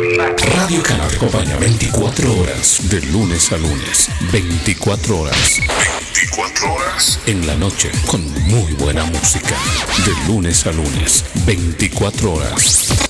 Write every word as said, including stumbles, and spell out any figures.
Radio Canal te acompaña veinticuatro horas, de lunes a lunes. veinticuatro horas. veinticuatro horas. En la noche, con muy buena música. De lunes a lunes. veinticuatro horas.